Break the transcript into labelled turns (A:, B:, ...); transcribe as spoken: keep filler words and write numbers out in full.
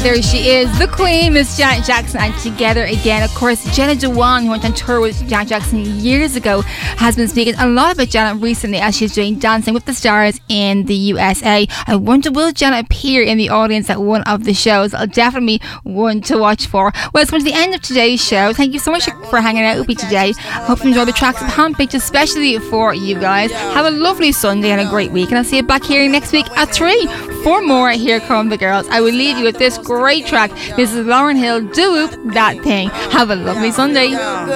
A: there she is, the Queen, Miss Janet Jackson, and Together Again. Of course, Jenna Dewan, who went on tour with Janet Jackson years ago, has been speaking a lot about Janet recently as she's doing Dancing with the Stars in the U S A. I wonder, will Janet appear in the audience at one of the shows? I'll definitely one to watch for. Well, it's come to the end of today's show. Thank you so much for hanging out with me today. I hope you enjoy the tracks handpicked especially for you guys. Have a lovely Sunday and a great week, and I'll see you back here next week at three for more Here Come the Girls. I will leave you with this great track. This is Lauryn Hill, Do Whoop That Thing. Have a lovely Sunday.